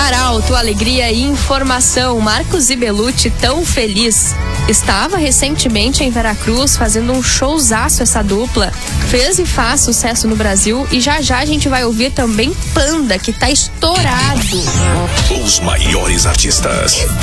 Arauto, alegria e informação. Marcos e Belucci, tão feliz. Estava recentemente em Veracruz fazendo um showzaço essa dupla. Fez e faz sucesso no Brasil e já a gente vai ouvir também Panda, que tá estourado. Os maiores artistas.